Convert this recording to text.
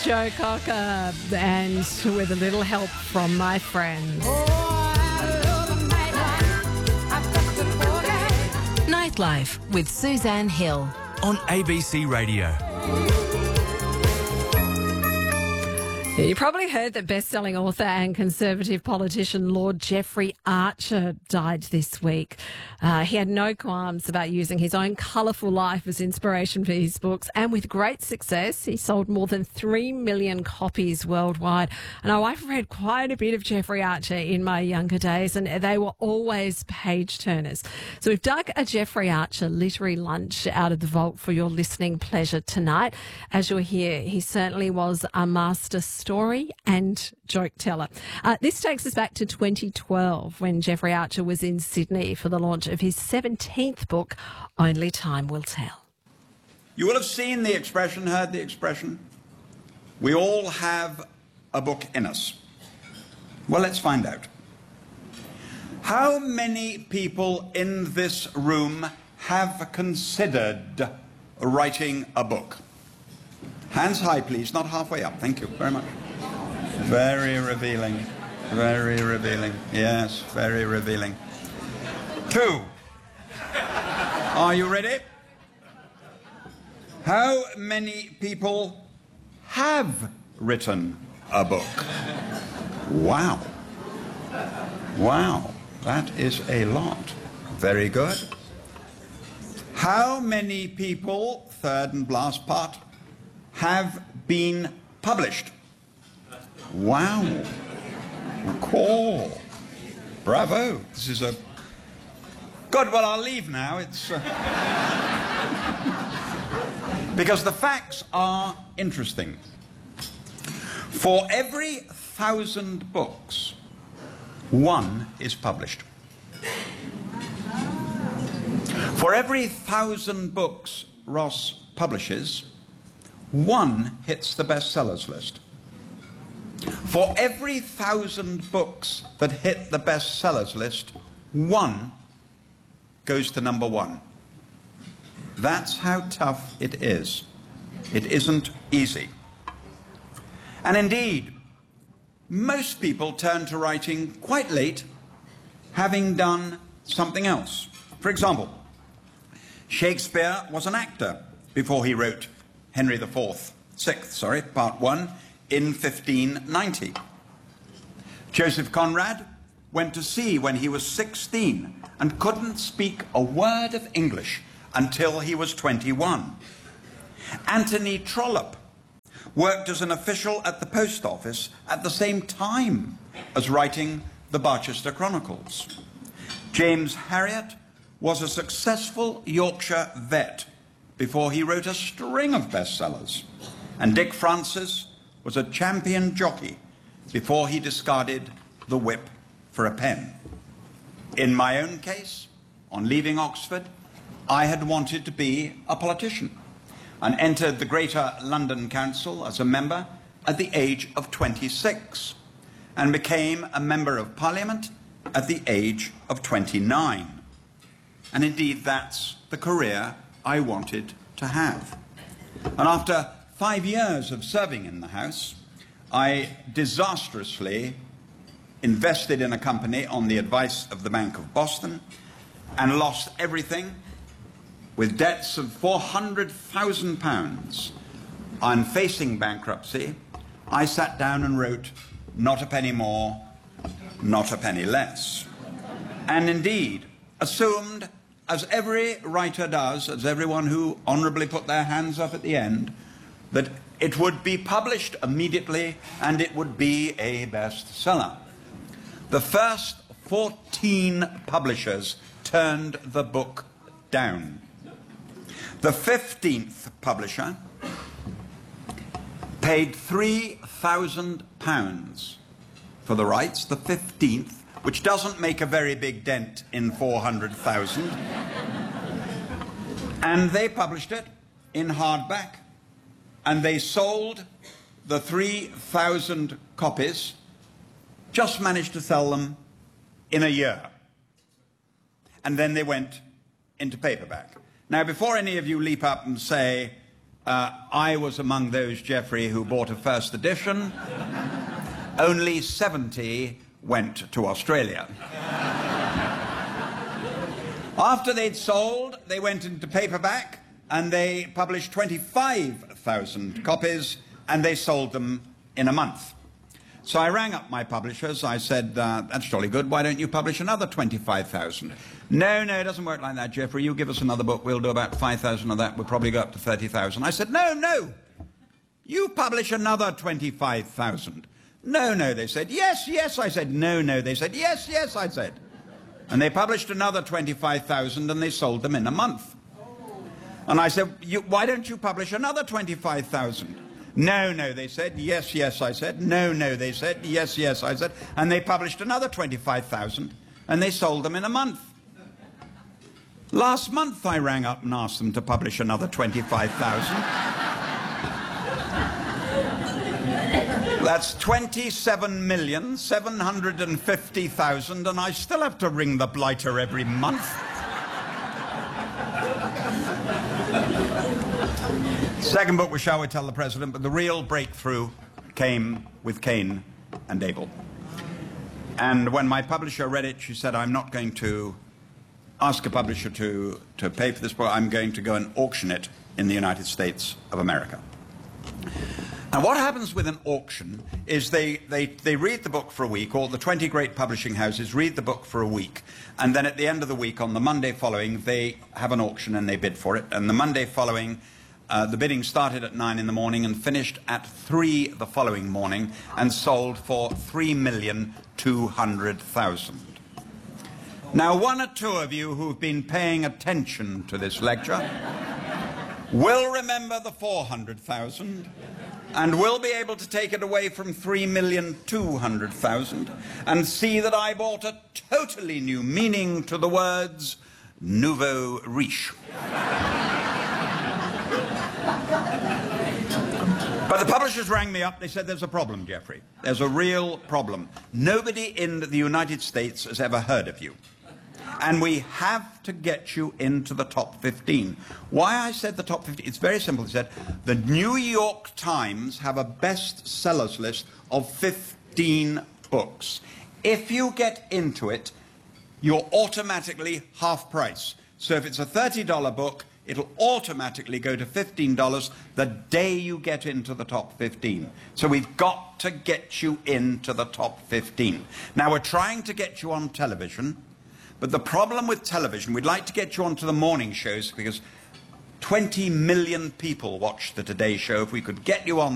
Joe Cocker, and with a little help from my friends. Nightlife with Suzanne Hill on ABC Radio. You probably heard that best-selling author and Conservative politician Lord Jeffrey Archer died this week. He had no qualms about using his own colourful life as inspiration for his books, and with great success, he sold more than 3 million copies worldwide. And I've read quite a bit of Jeffrey Archer in my younger days, and they were always page-turners. So we've dug a Jeffrey Archer literary lunch out of the vault for your listening pleasure tonight. As you'll hear, he certainly was a master story and joke teller. This takes us back to 2012 when Jeffrey Archer was in Sydney for the launch of his 17th book, Only Time Will Tell. You will have seen the expression, heard the expression. We all have a book in us. Well, let's find out. How many people in this room have considered writing a book? Hands high, please, not halfway up. Thank you very much. Very revealing. Very revealing. Yes, very revealing. 2. Are you ready? How many people have written a book? Wow. Wow. That is a lot. Very good. How many people, third and last part, have been published? Wow. Cool. Bravo. This is a... Good, well, I'll leave now. It's... Because the facts are interesting. For every 1,000 books, 1 is published. For every 1,000 books Ross publishes, 1 hits the bestsellers list. For every 1,000 books that hit the bestsellers list, 1 goes to number 1. That's how tough it is. It isn't easy. And indeed, most people turn to writing quite late, having done something else. For example, Shakespeare was an actor before he wrote Henry IV, Part 1, in 1590. Joseph Conrad went to sea when he was 16 and couldn't speak a word of English until he was 21. Anthony Trollope worked as an official at the post office at the same time as writing the Barchester Chronicles. James Herriot was a successful Yorkshire vet before he wrote a string of bestsellers. And Dick Francis was a champion jockey before he discarded the whip for a pen. In my own case, on leaving Oxford, I had wanted to be a politician and entered the Greater London Council as a member at the age of 26 and became a member of Parliament at the age of 29. And indeed, that's the career I wanted to have. And after 5 years of serving in the House, I disastrously invested in a company on the advice of the Bank of Boston and lost everything with debts of £400,000. On facing bankruptcy, I sat down and wrote, "Not a penny more, not a penny less." And indeed, assumed, as every writer does, as everyone who honorably put their hands up at the end, that it would be published immediately and it would be a bestseller. The first 14 publishers turned the book down. The 15th publisher paid £3,000 for the rights, the 15th, which doesn't make a very big dent in 400,000. And they published it in hardback, and they sold the 3,000 copies, just managed to sell them in a year. And then they went into paperback. Now, before any of you leap up and say, I was among those, Geoffrey, who bought a first edition. Only 70 went to Australia. After they'd sold, they went into paperback and they published 25,000 copies and they sold them in a month. So I rang up my publishers. I said, that's jolly good. Why don't you publish another 25,000? No, it doesn't work like that, Geoffrey. You give us another book. We'll do about 5,000 of that. We'll probably go up to 30,000. I said, no. You publish another 25,000. No, they said. Yes, I said. No, they said. Yes, I said. And they published another 25,000 and they sold them in a month. And I said, why don't you publish another 25,000? No, they said. Yes, I said. No, they said. Yes, I said. And they published another 25,000 and they sold them in a month. Last month I rang up and asked them to publish another 25,000. That's 27,750,000 and I still have to ring the blighter every month. Second book was Shall We Tell the President, but the real breakthrough came with Cain and Abel. And when my publisher read it, she said, I'm not going to ask a publisher to pay for this book. I'm going to go and auction it in the United States of America. Now, what happens with an auction is they read the book for a week, or the 20 great publishing houses read the book for a week, and then at the end of the week, on the Monday following, they have an auction and they bid for it. And the Monday following, the bidding started at 9 in the morning and finished at 3 the following morning and sold for $3,200,000. Now, one or two of you who've been paying attention to this lecture will remember the 400,000 and will be able to take it away from 3,200,000 and see that I brought a totally new meaning to the words nouveau riche. But the publishers rang me up. They said, there's a problem, Geoffrey. There's a real problem. Nobody in the United States has ever heard of you. And we have to get you into the top 15. Why I said the top 15, it's very simple. They said, the New York Times have a bestsellers list of 15 books. If you get into it, you're automatically half price. So if it's a $30 book, it'll automatically go to $15 the day you get into the top 15. So we've got to get you into the top 15. Now, we're trying to get you on television, but the problem with television, we'd like to get you onto the morning shows because 20 million people watch the Today Show. If we could get you on